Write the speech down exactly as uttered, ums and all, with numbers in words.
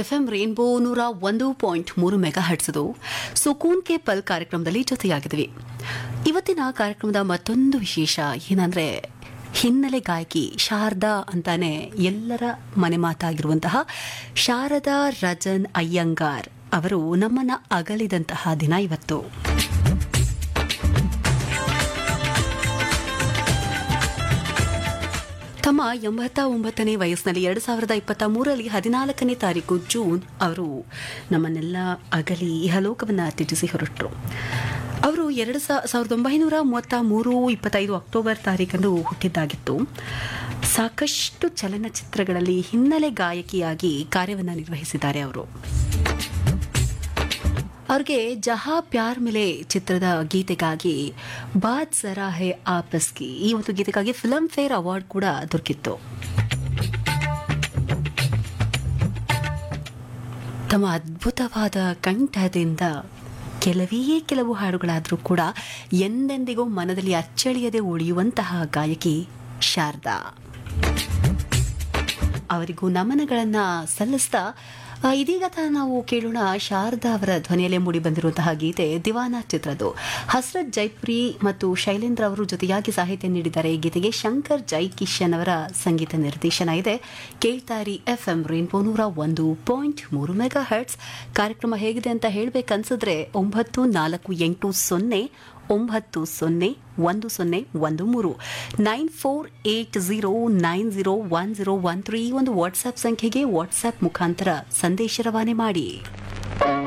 FM rainbow ನೂರ ಒಂದು point ಮೂರು ಮೆಗಾ ಹಟ್ಸದು ಸುಕೂನ್ ಕೆ ಪಲ್ ಕಾರ್ಯಕ್ರಮದಲ್ಲಿ ಜೊತೆಯಾಗಿದ್ವಿ. ಇವತ್ತಿನ ಕಾರ್ಯಕ್ರಮದ ಮತ್ತೊಂದು ವಿಶೇಷ ಏನಂದ್ರೆ ಹಿನ್ನೆಲೆ ಗಾಯಕಿ ಶಾರದಾ ಅಂತಾನೆ ಎಲ್ಲರ ಮನೆ ಮಾತಾಗಿರುವಂತಹ ಶಾರದಾ ರಜನ್ ಅಯ್ಯಂಗಾರ್ ಅವರು ನಮ್ಮನ್ನ ಅಗಲಿದಂತಹ ದಿನ ಇವತ್ತು. ತಮ್ಮ ಎಂಬತ್ತ ಒಂಬತ್ತನೇ ವಯಸ್ಸಿನಲ್ಲಿ ಎರಡು ಸಾವಿರದ ಇಪ್ಪತ್ತ ಮೂರರಲ್ಲಿ ಹದಿನಾಲ್ಕನೇ ತಾರೀಕು ಜೂನ್ ಅವರು ನಮ್ಮನ್ನೆಲ್ಲ ಅಗಲಿ ಇಹಲೋಕವನ್ನು ತ್ಯಜಿಸಿ ಹೊರಟರು. ಅವರು ಎರಡು ಸಾವಿರದ ಒಂಬೈನೂರ ಮೂವತ್ತ ಮೂರು ಇಪ್ಪತ್ತೈದು ಅಕ್ಟೋಬರ್ ತಾರೀಕಂದು ಹುಟ್ಟಿದ್ದಾಗಿತ್ತು. ಸಾಕಷ್ಟು ಚಲನಚಿತ್ರಗಳಲ್ಲಿ ಹಿನ್ನೆಲೆ ಗಾಯಕಿಯಾಗಿ ಕಾರ್ಯವನ್ನು ನಿರ್ವಹಿಸಿದ್ದಾರೆ ಅವರು. ಅವ್ರಿಗೆ ಜಹಾ ಪ್ಯಾರ್ ಮಿಲೆ ಚಿತ್ರದ ಗೀತೆಗಾಗಿ ಬಾತ್ ಜರಾ ಹೈ ಆಪಸ್ ಕಿ ಈ ಒಂದು ಗೀತೆಗಾಗಿ ಫಿಲ್ಮ್ ಫೇರ್ ಅವಾರ್ಡ್ ಕೂಡ ದೊರಕಿತ್ತು. ತಮ್ಮ ಅದ್ಭುತವಾದ ಕಂಠದಿಂದ ಕೆಲವೇ ಕೆಲವು ಹಾಡುಗಳಾದರೂ ಕೂಡ ಎಂದೆಂದಿಗೂ ಮನದಲ್ಲಿ ಅಚ್ಚಳಿಯದೆ ಉಳಿಯುವಂತಹ ಗಾಯಕಿ ಶಾರದಾ. ಅವರಿಗೂ ನಮನಗಳನ್ನು ಸಲ್ಲಿಸ್ತಾ ಇದೀಗ ನಾವು ಕೇಳೋಣ ಶಾರದಾ ಅವರ ಧ್ವನಿಯಲ್ಲೇ ಮೂಡಿ ಬಂದಿರುವಂತಹ ಗೀತೆ ದಿವಾನಾ ಚಿತ್ರದ್ದು. ಹಸ್ರತ್ ಜೈಪುರಿ ಮತ್ತು ಶೈಲೇಂದ್ರ ಅವರು ಜೊತೆಯಾಗಿ ಸಾಹಿತ್ಯ ನೀಡಿದ್ದಾರೆ. ಈ ಗೀತೆಗೆ ಶಂಕರ್ ಜೈ ಕಿಶನ್ ಅವರ ಸಂಗೀತ ನಿರ್ದೇಶನ ಇದೆ. ಕೇಳ್ತಾರಿ ಎಫ್ ಎಂ ರೇನ್ಬೋ ನೂರ ಒಂದು ಪಾಯಿಂಟ್ ಮೂರು ಮೆಗಾ ಹರ್ಟ್ಸ್. ಕಾರ್ಯಕ್ರಮ ಹೇಗಿದೆ ಅಂತ ಹೇಳಬೇಕನ್ಸಿದ್ರೆ ಒಂಬತ್ತು ನಾಲ್ಕು ಎಂಟು ಸೊನ್ನೆ ಒಂಬತ್ತು ಸೊನ್ನೆ ಒಂದು ಸೊನ್ನೆ ಒಂದು ಮೂರು nine four eight zero nine zero one zero one three ಈ ಒಂದು ವಾಟ್ಸ್ಆ್ಯಪ್ ಸಂಖ್ಯೆಗೆ ವಾಟ್ಸ್ಆ್ಯಪ್ ಮುಖಾಂತರ ಸಂದೇಶ ರವಾನೆ ಮಾಡಿ.